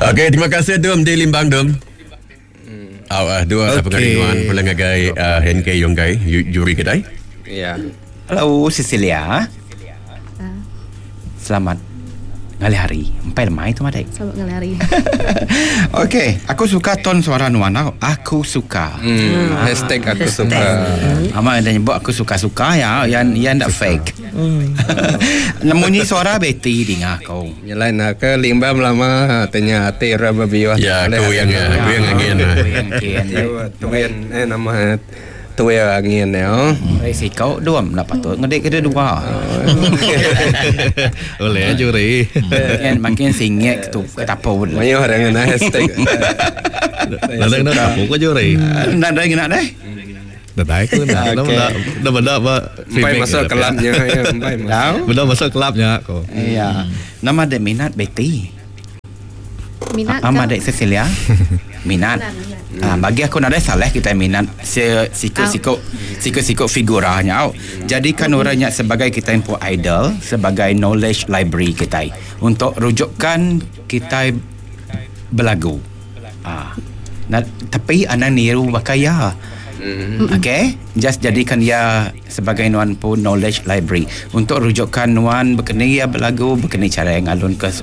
Okey, terima kasih Dum di Limbang Dum. Dua pengalaman pula ngagai HNK yang gai juri kedai. Ya. Halo Cecilia. Selamat ngali hari. Empai lemai tu madai. Selamat ngali hari. Okey, aku suka ton suara Nuan. Aku suka. Hashtag aku suka. Ama ada nyebut aku suka-suka ya, yang tak fake. Namunnya suara Betty dengar kau. Nyalain ke limbam lama tanya tera babiwa. Ya, aku yang angin. Tu yang nama tu yang angin ya. Si kau dua nak patut ngedek kedua dua. Oleh juri. Makin singit tu ketapau. Banyak orang yang hashtag. Lalu nak tapu ke juri? Nak dah. Dah tahu dah. Dah benda apa? Sampai masuk kelabnya ya. Benda masuk kelabnya kau. Iya. Nama dek minat Betty. Minat Ama dek Cecilia. Minat. Bagi aku nak ada salah kita minat sikut figuranya. Jadikan orangnya sebagai kita yang idol, sebagai knowledge library kita untuk rujukan kita berlagu. Tapi anak niru bakaya. Okay, just jadikan dia sebagai Nuan pun knowledge library untuk rujukan Nuan berkenai ya berlagu, berkenai cara yang alun ke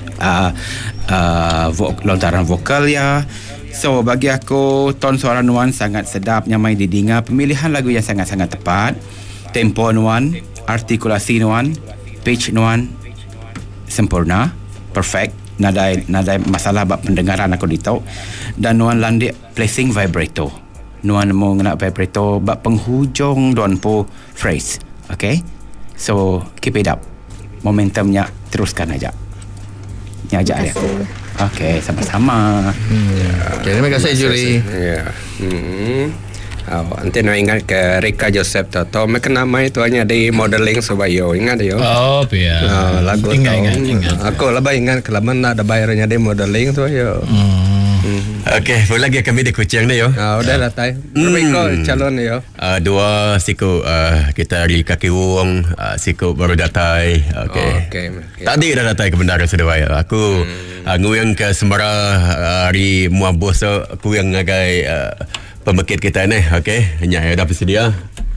lontaran vokal ya. So bagi aku ton suara Nuan sangat sedap, nyamai didengar, pemilihan lagu yang sangat-sangat tepat, tempo Nuan, artikulasi Nuan, pitch Nuan sempurna, perfect. Nada masalah bab pendengaran aku ditau, dan Nuan landik placing vibrato. Nuan mau nak vibrato bab penghujung Nuan po phrase. Okay, so keep it up, momentumnya teruskan aja. Nyajak dia. Okay, sama-sama. Okay, terima kasih juri. Ya. Nanti nak ingat ke Rika Joseph Toto. Mereka nama itu hanya di modeling Subayo. Ingat yo. Oh, ya. Lagu ingat. Aku lebih ingat kalau mana ada bayarnya di modeling Subayo. Okey, boleh lagi kami di Kuching ni yo. Udah datang. Berapa calon ni yo? Dua siku kita dari kaki wong, siku baru datai. Okey. Tadi dah datai ke Bendara Sedawaya. Aku nguyang ke Sembara hari Muabos aku yang ngagai pembekit kita ni. Okey, hanya ada bersedia.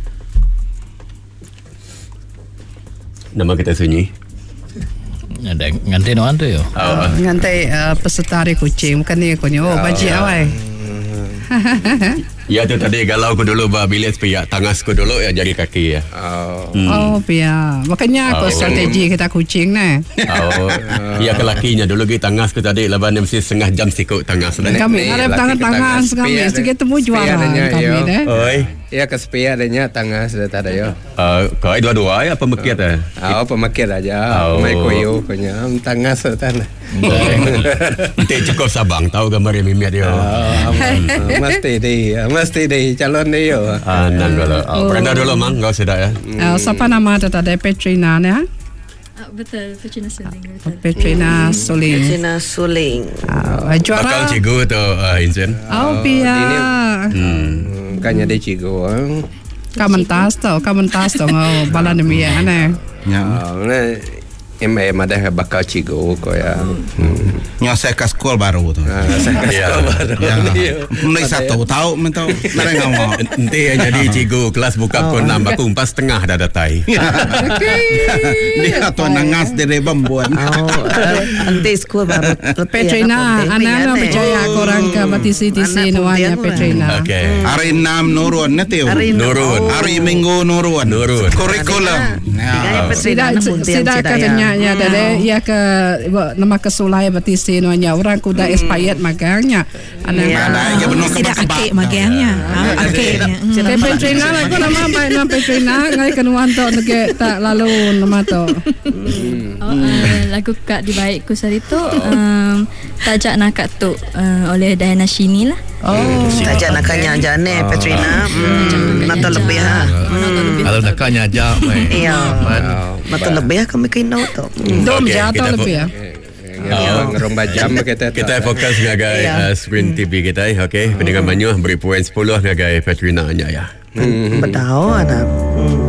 Nama kita sunyi. Ada ngantai Nuan tu yo. Ngantai peserta hari Kuching bukan ni konyo baji awai. Ya tu tadi galau aku dulu bilik pihak tangas aku dulu ya jari kaki ya. Pihak. Makanya aku strategi kita Kuching ni. Ya ke lakinya dulu kita tangas aku tadi laban mesti setengah jam sikut tangas. Kami ada tangan kami sikit temu juara kami deh. Oi. Ya ke sepia adanya tangas sudah tak ada yo. Kau dua-dua ya pemakit pemakit aja. Mai koyo punya tangas sudah. Nanti cukup Sabang tahu gambar yang mimiat dia. Mesti di calon dia yo. Nan dulu. Pernah dulu mang kau sudah ya. Siapa nama tadi Petrina ni? Betul, Petrina Suling. Petrina Suling. Petrina Suling. Juara. Bakal cikgu tu Insen. Pia. Kanya dia cikgu. Kamentas tu balan demi ni. Ada bakal cikgu kau ya. Yang saya ke sekolah baru tu. Mulai satu tahu mentau. Mereka mau. Nanti yang jadi cikgu kelas buka pukul 6 aku 4:30 dah datai. Dia tu nangas dari bambuan. Nanti sekolah baru. Petrina, anak percaya korang ke batisi-tisi nuanya Petrina. Hari 6 nurun nanti. Hari Minggu nurun. Kurikulum. Sida katanya ya dari ya ke nama kesulai batisi nuanya orang kuda expired magangnya. Tidak akik magangnya. Jadi Petrina aku nama baik nama Petrina ngai kenuan tu tak lalu nama tu. Lagu Kak di Baikku Sarito tajak nakak tu oleh Diana Shini lah. Tajak nakaknya Jane Petrina. Nonton lebih Kalau nakaknya aja. Iya. Nonton lebih kami kena tu. Dom jatuh lebih ya. Romba jam kita fokus ngagai screen TV kita. Okey, pendengar Banyu beri poin 10 ngagai Petrina nya ya. Betul anak.